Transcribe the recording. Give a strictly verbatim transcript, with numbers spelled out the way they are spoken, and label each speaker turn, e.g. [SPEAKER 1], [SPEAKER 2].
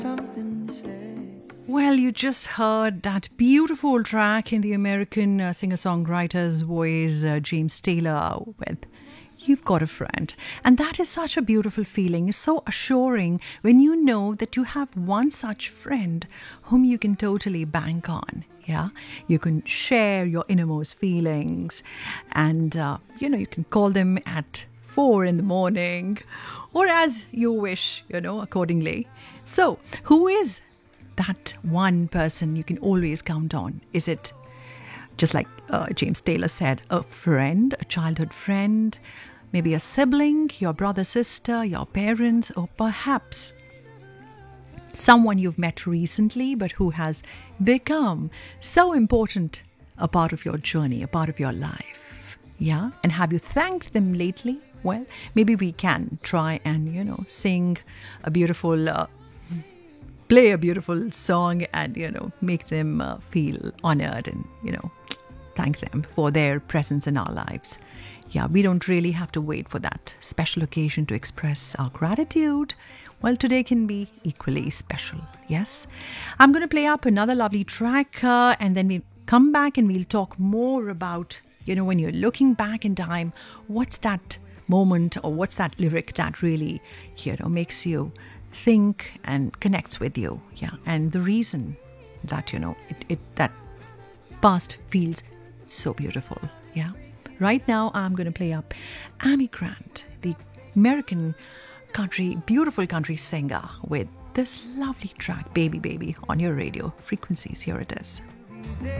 [SPEAKER 1] something to say.
[SPEAKER 2] Well, you just heard that beautiful track in the American uh, singer-songwriter's voice, uh, James Taylor, with You've Got a Friend. And that is such a beautiful feeling. It's so assuring when you know that you have one such friend whom you can totally bank on. Yeah, you can share your innermost feelings and, uh, you know, you can call them at four in the morning or as you wish, you know, accordingly. So, who is that one person you can always count on? Is it just like uh, James Taylor said, a friend, a childhood friend, maybe a sibling, your brother, sister, your parents, or perhaps someone you've met recently but who has become so important a part of your journey, a part of your life? Yeah? And have you thanked them lately? Well, maybe we can try and, you know, sing a beautiful, uh, play a beautiful song and, you know, make them uh, feel honored and, you know, thank them for their presence in our lives. Yeah, we don't really have to wait for that special occasion to express our gratitude. Well, today can be equally special, yes? I'm going to play up another lovely track uh, and then we'll come back and we'll talk more about, you know, when you're looking back in time, what's that moment or what's that lyric that really, you know, makes you think and connects with you. Yeah, and the reason that, you know, it, it that past feels so beautiful. Yeah. Right now, I'm going to play up Amy Grant, the American country, beautiful country singer, with this lovely track, Baby Baby, on your radio frequencies. Here it is.